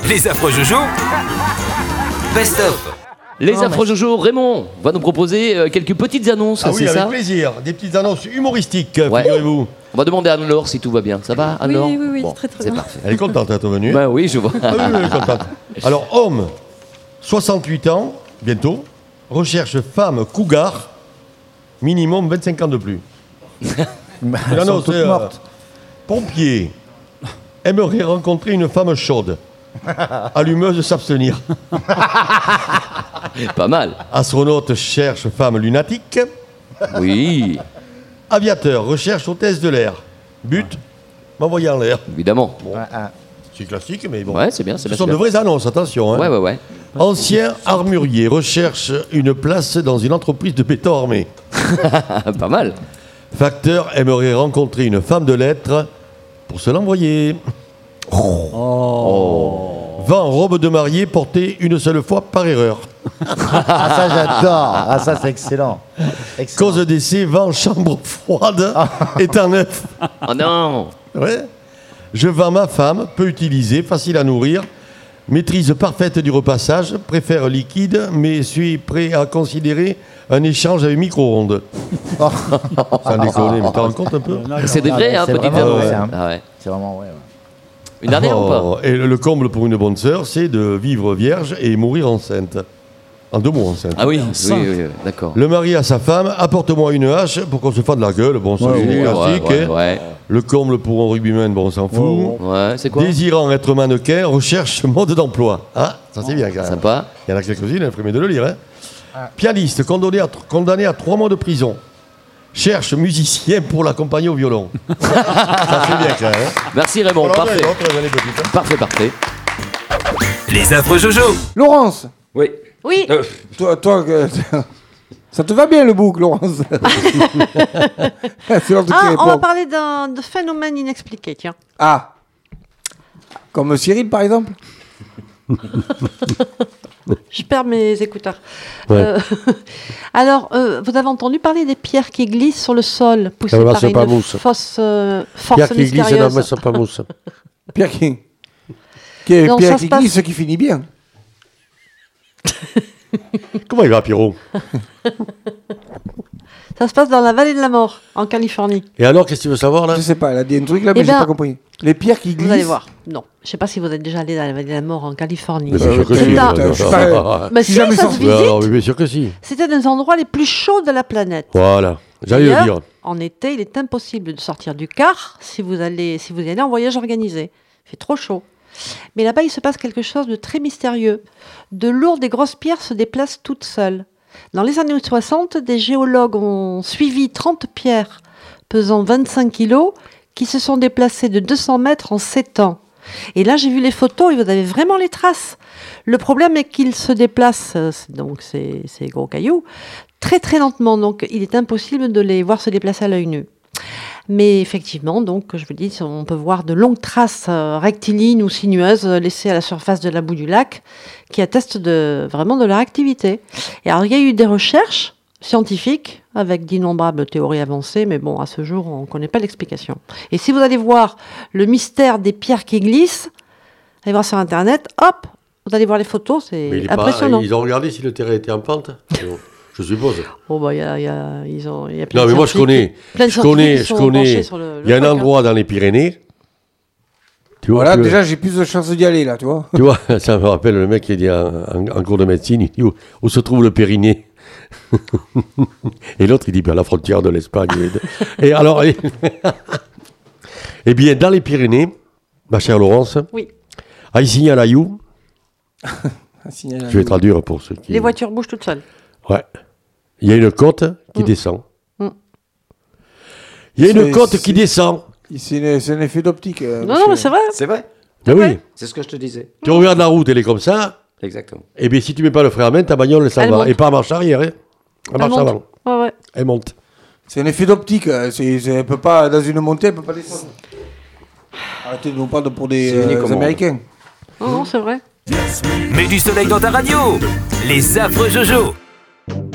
Les affreux Jojo, best-of. Les affreux Jojo, Raymond va nous proposer quelques petites annonces, Ah oui, c'est avec ça? plaisir. Des petites annonces humoristiques, Ouais. figurez-vous. On va demander à Anne-Laure si tout va bien. Ça va, Anne-Laure? Oui, Bon, très c'est bien. parfait. Elle est contente d'être venue. Bah oui, je vois. Ah oui, elle est contente. Alors, homme, 68 ans, bientôt, recherche femme cougar, minimum 25 ans de plus. Elles sont toutes mortes. Pompier, aimerait rencontrer une femme chaude. Allumeuse s'abstenir. Pas mal. Astronaute cherche femme lunatique. Oui, Aviateur recherche hôtesse de l'air. But, m'envoyer en l'air. évidemment. C'est classique, mais bon. Ouais, c'est bien, c'est Ce bien. sont c'est de bien. vraies annonces, attention. Hein. Ouais. Ancien armurier recherche une place dans une entreprise de béton armé. Pas mal. Facteur aimerait rencontrer une femme de lettres pour se l'envoyer. Vend robe de mariée portée une seule fois par erreur. Ah, ça, j'adore. Ah, ça, c'est excellent. Excellent. Cause d'essai, vend chambre froide étant neuf. Oh non. Ouais. Je vends ma femme, peu utilisée, facile à nourrir, maîtrise parfaite du repassage, préfère liquide, mais suis prêt à considérer un échange avec micro-ondes. Sans déconner, mais t'en rends compte un peu? C'est des vrais, hein, c'est petites vraiment annonces. vrai, hein. Ah ouais. C'est vraiment vrai. Ouais. Une dernière ou pas? Oh, et le comble pour une bonne sœur, c'est de vivre vierge et mourir enceinte. En 2 mois enceinte. Ah oui, oui, d'accord. Le mari à sa femme, apporte-moi une hache pour qu'on se fasse de la gueule. Bon, ça c'est classique. hein. Ouais. Le comble pour un rugbyman, bon, on s'en fout. Ouais, c'est quoi? Désirant être mannequin, recherche mode d'emploi. Ah, ça c'est bien quand même. Sympa. Il y en a quelques-unes, il ferait mieux de le lire. Hein. Pianiste, condamné à 3 mois de prison. Cherche musicien pour l'accompagner au violon. Ça fait bien quand même. Hein. Merci Raymond, Alors, parfait. l'autre, elle est petite, hein. Parfait. Les affreux Jojo. Laurence, Oui. Oui, toi, ça te va bien le bouc, Laurence? C'est l'autre qui on va répond. parler de phénomène inexpliqué, tiens. Ah, comme Cyril, par exemple? Je perds mes écouteurs. Ouais. Alors, vous avez entendu parler des pierres qui glissent sur le sol, poussées Ça va, par c'est pas une mousse. force Pierre qui glisse, non, mystérieuse. mais c'est pas mousse. Pierre qui Non, Pierre ça qui se passe- glisse, qui finit bien. Comment il va, Pierrot? Ça se passe dans la vallée de la mort, en Californie. Et alors, qu'est-ce que tu veux savoir là? Je sais pas, elle a dit un truc là, mais Eh j'ai ben, pas compris. Les pierres qui glissent. Vous allez voir. Non, je ne sais pas si vous êtes déjà allé dans la vallée de la mort en Californie. Mais bien sûr que C'est si. un- je suis pas- Mais Si si, jamais ça sorti- se visite. Alors, oui, bien sûr que si. C'était un des endroits les plus chauds de la planète. Voilà, j'allais le D'ailleurs, dire. en été, il est impossible de sortir du car si vous y allez en voyage organisé. Il fait trop chaud. Mais là-bas, il se passe quelque chose de très mystérieux. De lourdes et grosses pierres se déplacent toutes seules. Dans les années 60, des géologues ont suivi 30 pierres pesant 25 kilos qui se sont déplacées de 200 mètres en 7 ans. Et là, j'ai vu les photos et vous avez vraiment les traces. Le problème est qu'ils se déplacent, donc ces gros cailloux, très très lentement. Donc, il est impossible de les voir se déplacer à l'œil nu. Mais effectivement, donc, je vous dis, on peut voir de longues traces rectilignes ou sinueuses laissées à la surface de la boue du lac qui attestent vraiment de leur activité. Et alors, il y a eu des recherches scientifiques avec d'innombrables théories avancées, mais bon, à ce jour, on ne connaît pas l'explication. Et si vous allez voir le mystère des pierres qui glissent, allez voir sur Internet, hop, vous allez voir les photos, Mais c'est il est pas- impressionnant. ils ont regardé si le terrain était en pente. Je suppose. Oh, bah, il y a plein Non, de mais moi je scientifiques- connais. plein de Je connais. scientifiques qui sont penchés sur le Il y a un truc, hein. endroit dans les Pyrénées. Tu vois, Voilà, que- déjà, j'ai plus de chances d'y aller, là, tu vois. Tu vois, ça me rappelle le mec qui dit en cours de médecine, il dit où se trouve le Périnée. Et l'autre, il dit à la frontière de l'Espagne. Et alors, eh bien, dans les Pyrénées, ma chère Laurence, Oui. à Isigny-à-la-You, Un signal à je vais nous. traduire pour ceux qui... Les voitures bougent toutes seules. Ouais. Il y a une côte qui descend. Mm. Il y a une C'est- côte c'est- qui descend. C'est un effet d'optique. Non, mais c'est vrai. C'est vrai. Ben oui. C'est ce que je te disais. Tu regardes la route, elle est comme ça. Exactement. Et bien, si tu mets pas le frein à main, ta bagnole, elle s'en Elle va. monte. Et pas en marche arrière. Hein. Elle marche monte. avant. Ouais, ouais. Elle monte. C'est un effet d'optique. Elle peut pas, dans une montée, elle peut pas descendre. Arrêtez de nous prendre pour des C'est unique au monde. Américains. Non, non, c'est vrai. Mets du soleil dans ta radio. Les affreux Jojo.